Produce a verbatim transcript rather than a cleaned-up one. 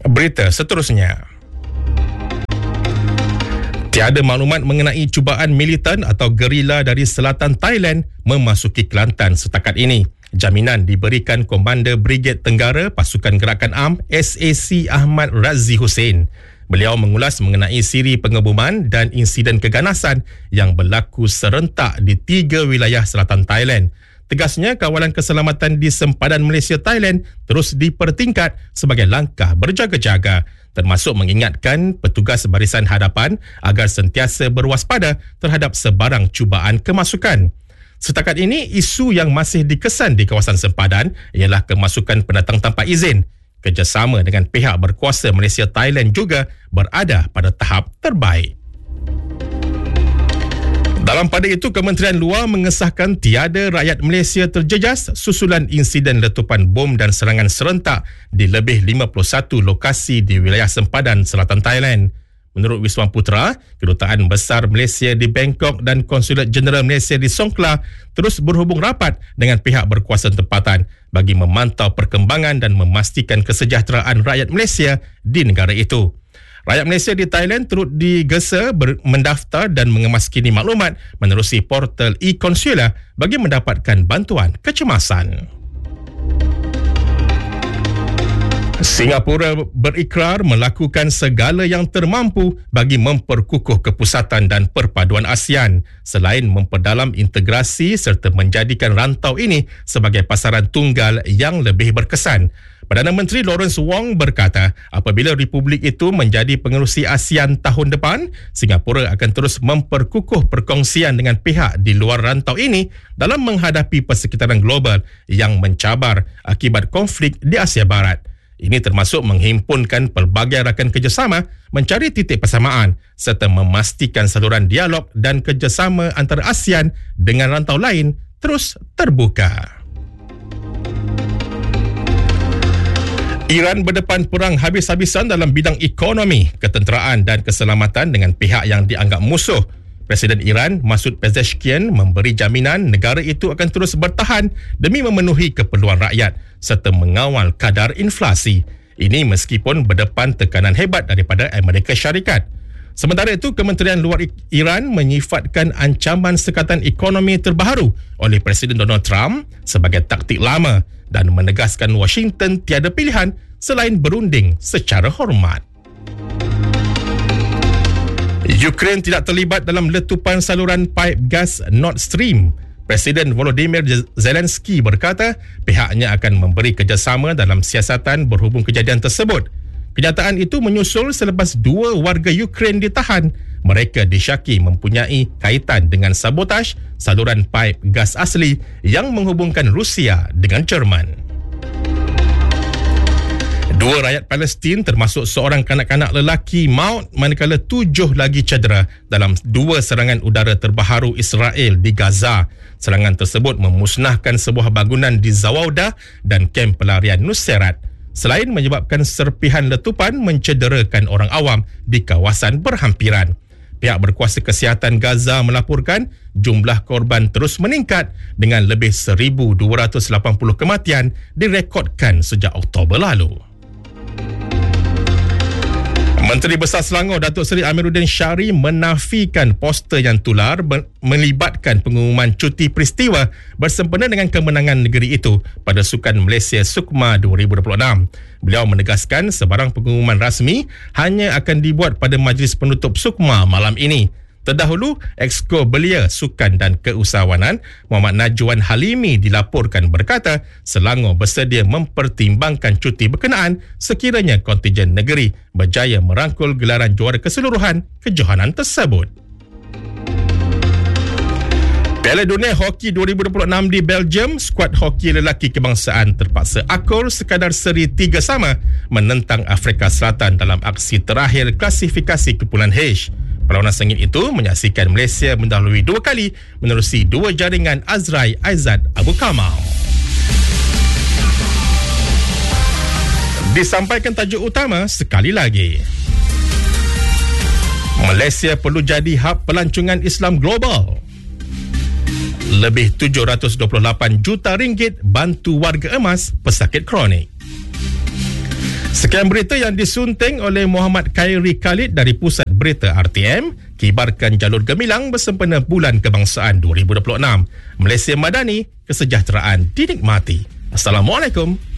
Berita seterusnya. Tiada maklumat mengenai cubaan militan atau gerila dari selatan Thailand memasuki Kelantan setakat ini. Jaminan diberikan Komander Brigade Tenggara Pasukan Gerakan A M S A C Ahmad Razi Hussein. Beliau mengulas mengenai siri pengeboman dan insiden keganasan yang berlaku serentak di tiga wilayah selatan Thailand. Tegasnya, kawalan keselamatan di sempadan Malaysia Thailand terus dipertingkat sebagai langkah berjaga-jaga, termasuk mengingatkan petugas barisan hadapan agar sentiasa berwaspada terhadap sebarang cubaan kemasukan. Setakat ini, isu yang masih dikesan di kawasan sempadan ialah kemasukan pendatang tanpa izin. Kerjasama dengan pihak berkuasa Malaysia Thailand juga berada pada tahap terbaik. Dalam pada itu, Kementerian Luar mengesahkan tiada rakyat Malaysia terjejas susulan insiden letupan bom dan serangan serentak di lebih lima puluh satu lokasi di wilayah sempadan selatan Thailand. Menurut Wisman Putra, Kedutaan Besar Malaysia di Bangkok dan Konsulat Jeneral Malaysia di Songkhla terus berhubung rapat dengan pihak berkuasa tempatan bagi memantau perkembangan dan memastikan kesejahteraan rakyat Malaysia di negara itu. Rakyat Malaysia di Thailand turut digesa ber- mendaftar dan mengemaskini maklumat menerusi portal e-Consular bagi mendapatkan bantuan kecemasan. Singapura berikrar melakukan segala yang termampu bagi memperkukuh kepusatan dan perpaduan ASEAN selain memperdalam integrasi serta menjadikan rantau ini sebagai pasaran tunggal yang lebih berkesan. Perdana Menteri Lawrence Wong berkata, apabila Republik itu menjadi pengerusi ASEAN tahun depan, Singapura akan terus memperkukuh perkongsian dengan pihak di luar rantau ini dalam menghadapi persekitaran global yang mencabar akibat konflik di Asia Barat. Ini termasuk menghimpunkan pelbagai rakan kerjasama, mencari titik persamaan serta memastikan saluran dialog dan kerjasama antara ASEAN dengan rantau lain terus terbuka. Iran berdepan perang habis-habisan dalam bidang ekonomi, ketenteraan dan keselamatan dengan pihak yang dianggap musuh. Presiden Iran, Masoud Pezeshkian, memberi jaminan negara itu akan terus bertahan demi memenuhi keperluan rakyat serta mengawal kadar inflasi. Ini meskipun berdepan tekanan hebat daripada Amerika Syarikat. Sementara itu, Kementerian Luar Iran menyifatkan ancaman sekatan ekonomi terbaru oleh Presiden Donald Trump sebagai taktik lama dan menegaskan Washington tiada pilihan selain berunding secara hormat. Ukraine tidak terlibat dalam letupan saluran paip gas Nord Stream. Presiden Volodymyr Zelensky berkata pihaknya akan memberi kerjasama dalam siasatan berhubung kejadian tersebut. Kenyataan itu menyusul selepas dua warga Ukraine ditahan. Mereka disyaki mempunyai kaitan dengan sabotaj saluran paip gas asli yang menghubungkan Rusia dengan Jerman. Dua rakyat Palestin termasuk seorang kanak-kanak lelaki maut manakala tujuh lagi cedera dalam dua serangan udara terbaharu Israel di Gaza. Serangan tersebut memusnahkan sebuah bangunan di Zawaudah dan kem pelarian Nusairat. Selain menyebabkan serpihan letupan mencederakan orang awam di kawasan berhampiran. Pihak berkuasa kesihatan Gaza melaporkan jumlah korban terus meningkat dengan lebih seribu dua ratus lapan puluh kematian direkodkan sejak Oktober lalu. Menteri Besar Selangor Datuk Seri Amiruddin Syari menafikan poster yang tular ber- melibatkan pengumuman cuti peristiwa bersempena dengan kemenangan negeri itu pada Sukan Malaysia Sukma dua ribu dua puluh enam. Beliau menegaskan sebarang pengumuman rasmi hanya akan dibuat pada majlis penutup Sukma malam ini. Terdahulu, Exco Belia Sukan dan Keusahawanan Muhammad Najwan Halimi dilaporkan berkata Selangor bersedia mempertimbangkan cuti berkenaan sekiranya kontingen negeri berjaya merangkul gelaran juara keseluruhan kejohanan tersebut. Piala Dunia Hoki dua ribu dua puluh enam di Belgium, skuad hoki lelaki kebangsaan terpaksa akur sekadar seri tiga sama menentang Afrika Selatan dalam aksi terakhir klasifikasi kumpulan H. Perlawanan sengit itu menyaksikan Malaysia mendahului dua kali menerusi dua jaringan Azrai Aizat Abu Kamal. Disampaikan tajuk utama sekali lagi. Malaysia perlu jadi hub pelancongan Islam global. Lebih tujuh ratus dua puluh lapan juta ringgit bantu warga emas pesakit kronik. Sekian berita yang disunting oleh Muhammad Khairi Khalid dari Pusat Berita R T M. Kibarkan jalur gemilang bersempena Bulan Kebangsaan dua ribu dua puluh enam. Malaysia Madani, kesejahteraan dinikmati. Assalamualaikum.